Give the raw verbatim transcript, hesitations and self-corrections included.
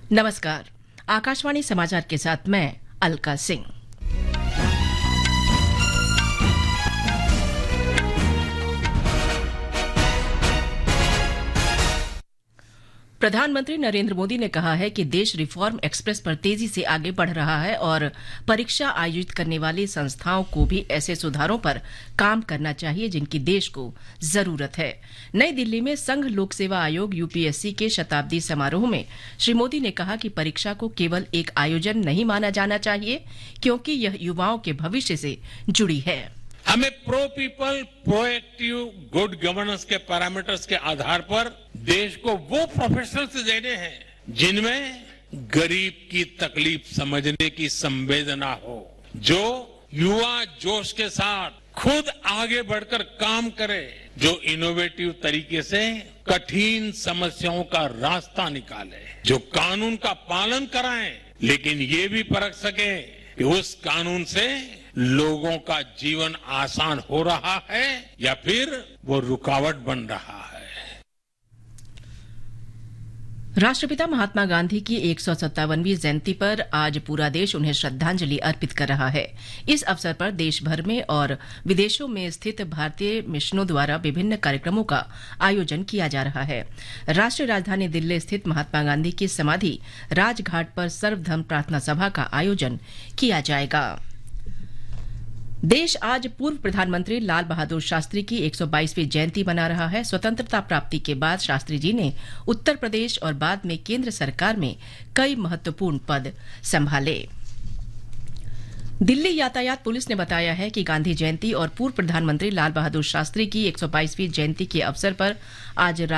नमस्कार। आकाशवाणी समाचार के साथ मैं अलका सिंह। प्रधानमंत्री नरेंद्र मोदी ने कहा है कि देश रिफॉर्म एक्सप्रेस पर तेजी से आगे बढ़ रहा है और परीक्षा आयोजित करने वाली संस्थाओं को भी ऐसे सुधारों पर काम करना चाहिए जिनकी देश को जरूरत है। नई दिल्ली में संघ लोक सेवा आयोग यूपीएससी के शताब्दी समारोह में श्री मोदी ने कहा कि परीक्षा को केवल एक आयोजन नहीं माना जाना चाहिए, क्योंकि यह युवाओं के भविष्य से जुड़ी है। हमें pro people, proactive, good governance के पैरामीटर्स के आधार पर देश को वो प्रोफेशनल्स देने हैं जिनमें गरीब की तकलीफ समझने की संवेदना हो, जो युवा जोश के साथ खुद आगे बढ़कर काम करे, जो इनोवेटिव तरीके से कठिन समस्याओं का रास्ता निकाले, जो कानून का पालन कराएं, लेकिन ये भी परख सके कि उस कानून से लोगों का जीवन आसान हो रहा है या फिर वो रुकावट बन रहा है। राष्ट्रपिता महात्मा गांधी की एक सौ सत्तावनवीं जयंती पर आज पूरा देश उन्हें श्रद्धांजलि अर्पित कर रहा है। इस अवसर पर देश भर में और विदेशों में स्थित भारतीय मिशनों द्वारा विभिन्न कार्यक्रमों का आयोजन किया जा रहा है। राष्ट्रीय राजधानी दिल्ली स्थित महात्मा गांधी की समाधि राजघाट पर सर्वधर्म प्रार्थना सभा का आयोजन किया जाएगा। देश आज पूर्व प्रधानमंत्री लाल बहादुर शास्त्री की एक सौ बाईसवीं जयंती मना रहा है। स्वतंत्रता प्राप्ति के बाद शास्त्री जी ने उत्तर प्रदेश और बाद में केंद्र सरकार में कई महत्वपूर्ण पद संभाले। दिल्ली यातायात पुलिस ने बताया है कि गांधी जयंती और पूर्व प्रधानमंत्री लाल बहादुर शास्त्री की एक सौ बाईसवीं जयंती के अवसर पर आज